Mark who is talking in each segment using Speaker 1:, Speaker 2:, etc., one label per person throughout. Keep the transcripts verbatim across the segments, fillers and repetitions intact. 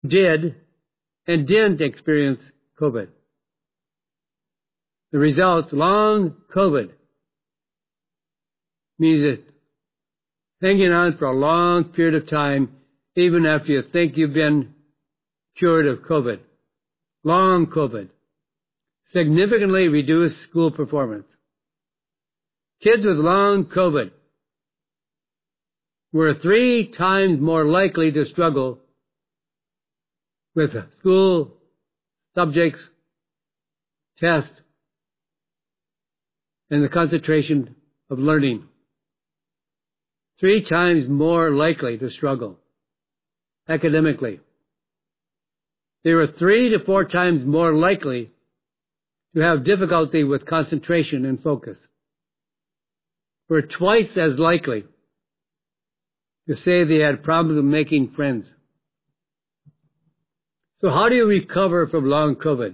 Speaker 1: did and didn't experience COVID. The results, long COVID, means that hanging on for a long period of time, even after you think you've been cured of COVID. Long COVID. Significantly reduced school performance. Kids with long COVID were three times more likely to struggle with school subjects, tests, and the concentration of learning. Three times more likely to struggle academically. They were three to four times more likely to have difficulty with concentration and focus. Were twice as likely to say they had problems with making friends. So how do you recover from long COVID?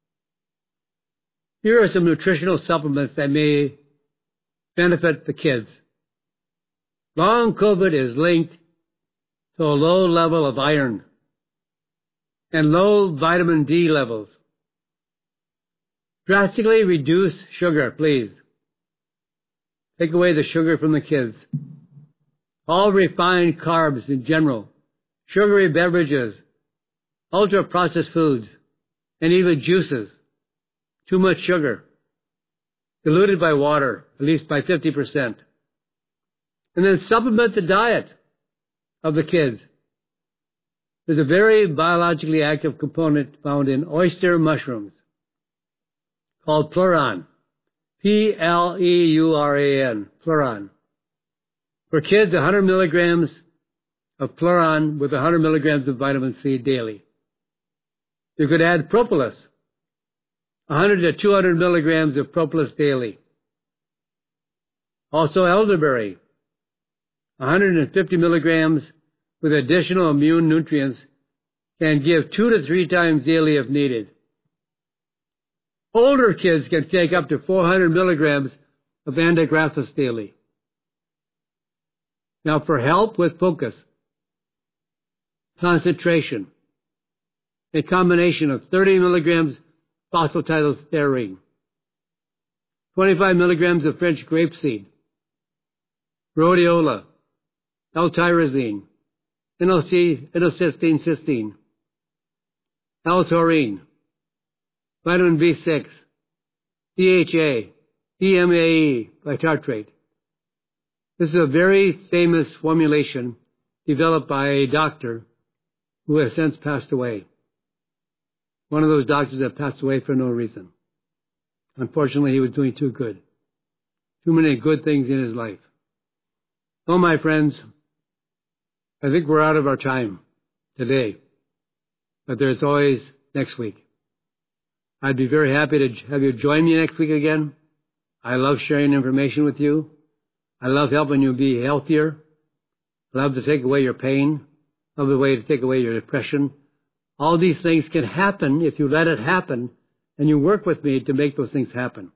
Speaker 1: Here are some nutritional supplements that may benefit the kids. Long COVID is linked to a low level of iron and low vitamin D levels. Drastically reduce sugar, please. Take away the sugar from the kids. All refined carbs in general, sugary beverages, ultra-processed foods, and even juices. Too much sugar. Diluted by water, at least by fifty percent. And then supplement the diet of the kids. There's a very biologically active component found in oyster mushrooms called pleuron. P L E U R A N, pleuron. For kids, one hundred milligrams of pleuron with one hundred milligrams of vitamin C daily. You could add propolis, one hundred to two hundred milligrams of propolis daily. Also elderberry, one hundred fifty milligrams with additional immune nutrients, can give two to three times daily if needed. Older kids can take up to four hundred milligrams of antigraphis daily. Now for help with focus, concentration, a combination of thirty milligrams phosphotidylserine, twenty-five milligrams of French grapeseed, rhodiola, L-tyrosine, inositine cysteine, L-taurine, vitamin B six, D H A, D M A E bitartrate. This is a very famous formulation developed by a doctor who has since passed away. One of those doctors that passed away for no reason. Unfortunately, he was doing too good. Too many good things in his life. Oh, my friends, I think we're out of our time today. But there's always next week. I'd be very happy to have you join me next week again. I love sharing information with you. I love helping you be healthier. I love to take away your pain. I love the way to take away your depression. All these things can happen if you let it happen and you work with me to make those things happen.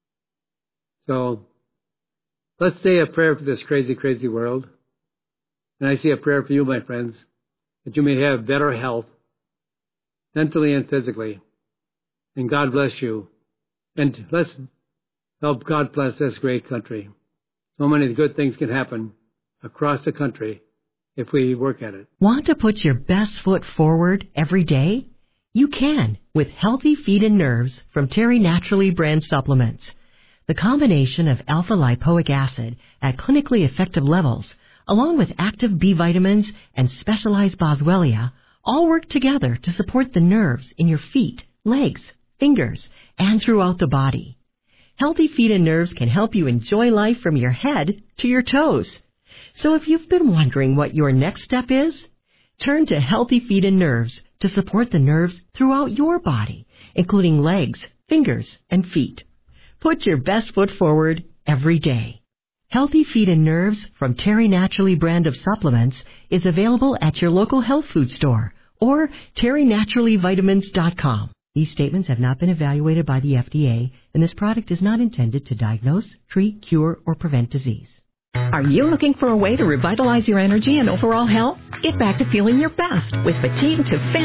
Speaker 1: So let's say a prayer for this crazy, crazy world. And I say a prayer for you, my friends, that you may have better health, mentally and physically. And God bless you. And let's help God bless this great country. So many good things can happen across the country if we work at it.
Speaker 2: Want to put your best foot forward every day? You can with Healthy Feet and Nerves from Terry Naturally brand supplements. The combination of alpha-lipoic acid at clinically effective levels, along with active B vitamins and specialized boswellia, all work together to support the nerves in your feet, legs, fingers, and throughout the body. Healthy Feet and Nerves can help you enjoy life from your head to your toes. So if you've been wondering what your next step is, turn to Healthy Feet and Nerves to support the nerves throughout your body, including legs, fingers, and feet. Put your best foot forward every day. Healthy Feet and Nerves from Terry Naturally brand of supplements is available at your local health food store or terry naturally vitamins dot com. These statements have not been evaluated by the F D A, and this product is not intended to diagnose, treat, cure, or prevent disease.
Speaker 3: Are you looking for a way to revitalize your energy and overall health? Get back to feeling your best with Fatigue to Family